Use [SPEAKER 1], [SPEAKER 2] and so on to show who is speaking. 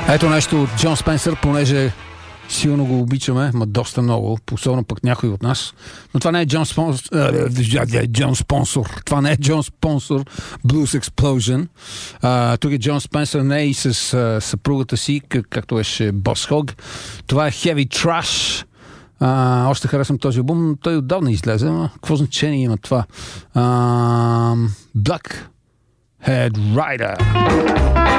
[SPEAKER 1] Ето нещо от Джон Спенсър, понеже силно го обичаме, ма доста много, особено пък някой от нас. Но това не е Джон Спонсор. Това не е Джон Спонсор, Blues Explosion. Тук е Джон Спенсър, не и с съпругата си, както беше Бос Хог. Това е Heavy Trash. Още харесвам този албум, той отдавна излезе, но какво значение има това? Black Head Rider.